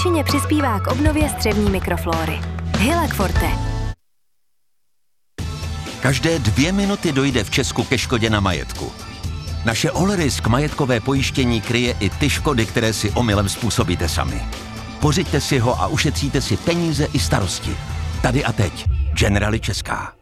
účinně přispívá k obnově střevní mikroflóry. Hilak Forte. Každé 2 minuty dojde v Česku ke škodě na majetku. Naše All Risk majetkové pojištění kryje i ty škody, které si omylem způsobíte sami. Pořiďte si ho a ušetříte si peníze i starosti. Tady a teď. Generali Česká.